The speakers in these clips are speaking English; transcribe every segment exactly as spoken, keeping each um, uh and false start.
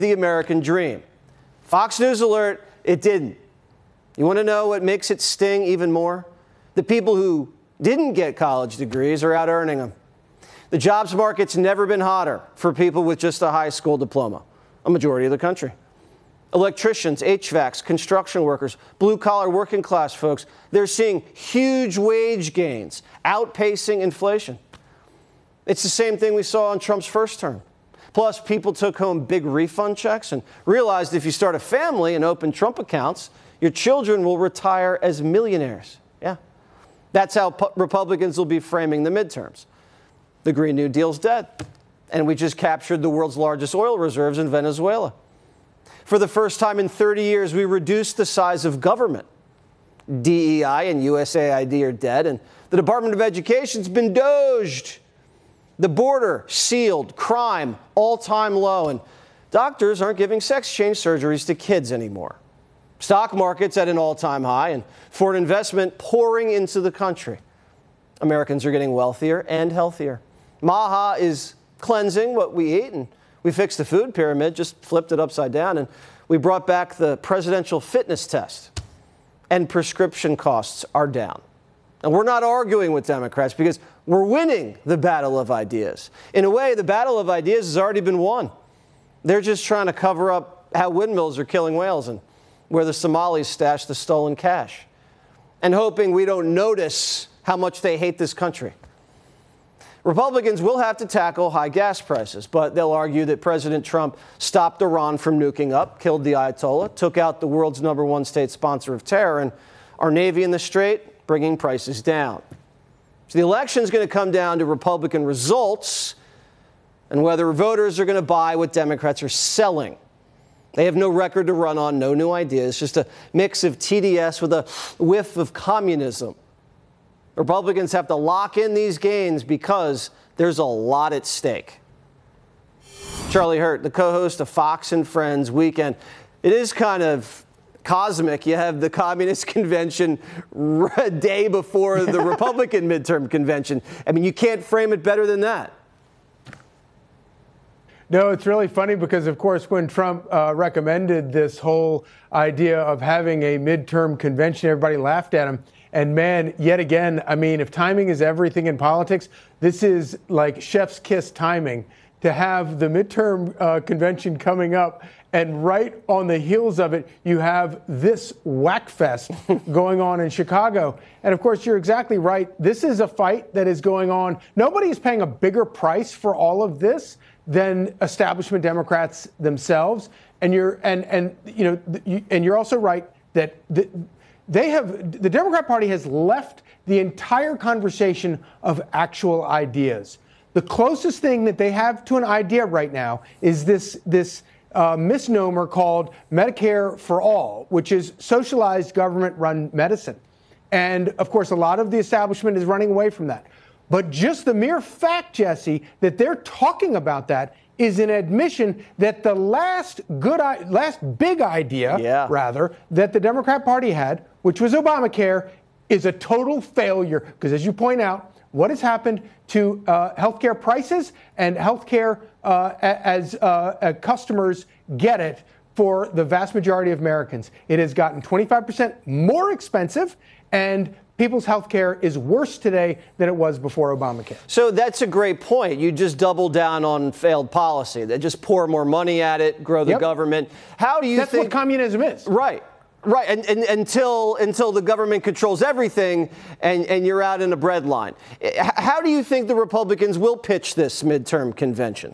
the American dream. Fox News alert, it didn't. You want to know what makes it sting even more? The people who didn't get college degrees are out earning them. The jobs market's never been hotter for people with just a high school diploma, a majority of the country. Electricians, H V A Cs, construction workers, blue-collar working class folks, they're seeing huge wage gains, outpacing inflation. It's the same thing we saw in Trump's first term. Plus, people took home big refund checks and realized if you start a family and open Trump accounts, your children will retire as millionaires. Yeah. That's how pu- Republicans will be framing the midterms. The Green New Deal's dead. And we just captured the world's largest oil reserves in Venezuela. For the first time in thirty years, we reduced the size of government. D E I and U S A I D are dead, and the Department of Education's been doged. The border sealed, crime all-time low, and doctors aren't giving sex change surgeries to kids anymore. Stock market's at an all-time high, and foreign investment pouring into the country. Americans are getting wealthier and healthier. Maha is cleansing what we eat, and we fixed the food pyramid, just flipped it upside down, and we brought back the presidential fitness test. And prescription costs are down. And we're not arguing with Democrats because we're winning the battle of ideas. In a way, the battle of ideas has already been won. They're just trying to cover up how windmills are killing whales and where the Somalis stash the stolen cash, and hoping we don't notice how much they hate this country. Republicans will have to tackle high gas prices, but they'll argue that President Trump stopped Iran from nuking up, killed the Ayatollah, took out the world's number one state sponsor of terror, and our Navy in the Strait, bringing prices down. So the election is going to come down to Republican results and whether voters are going to buy what Democrats are selling. They have no record to run on, no new ideas, just a mix of T D S with a whiff of communism. Republicans have to lock in these gains because there's a lot at stake. Charlie Hurt, the co-host of Fox and Friends Weekend. It is kind of cosmic. You have the Communist Convention a day before the Republican midterm convention. I mean, you can't frame it better than that. No, it's really funny because, of course, when Trump uh, recommended this whole idea of having a midterm convention, everybody laughed at him. And man, yet again, I mean, if timing is everything in politics, this is like chef's kiss timing to have the midterm uh, convention coming up. And right on the heels of it, you have this whack fest going on in Chicago. And of course, you're exactly right. This is a fight that is going on. Nobody is paying a bigger price for all of this than establishment Democrats themselves. And you're and and you know you, and you're also right that the, they have the Democrat Party has left the entire conversation of actual ideas. The closest thing that they have to an idea right now is this this uh, misnomer called Medicare for All, which is socialized government-run medicine. And of course, a lot of the establishment is running away from that. But just the mere fact, Jesse, that they're talking about that is an admission that the last good, last big idea, yeah. rather, that the Democrat Party had, which was Obamacare, is a total failure. Because as you point out, what has happened to uh, healthcare prices and healthcare uh, as uh, uh, customers get it for the vast majority of Americans? It has gotten twenty-five percent more expensive, and people's health care is worse today than it was before Obamacare. So that's a great point. You just double down on failed policy. They just pour more money at it, grow the Yep. government. How do you That's think... what communism is. Right. Right. And, and until until the government controls everything and, and you're out in a bread line. How do you think the Republicans will pitch this midterm convention?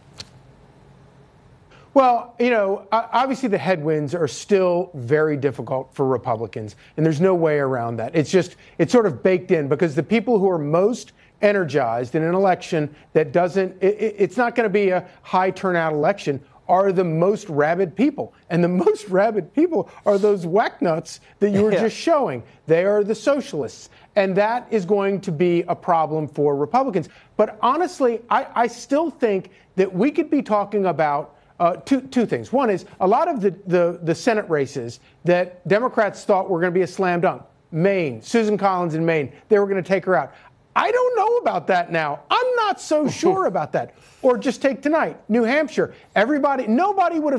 Well, you know, obviously the headwinds are still very difficult for Republicans, and there's no way around that. It's just, it's sort of baked in because the people who are most energized in an election that doesn't, it, it's not going to be a high turnout election, are the most rabid people. And the most rabid people are those whacknuts that you were yeah. just showing. They are the socialists. And that is going to be a problem for Republicans. But honestly, I, I still think that we could be talking about Uh, two, two things. One is a lot of the, the, the Senate races that Democrats thought were going to be a slam dunk. Maine, Susan Collins in Maine, they were going to take her out. I don't know about that now. I'm not so sure about that. Or just take tonight, New Hampshire. Everybody, nobody would have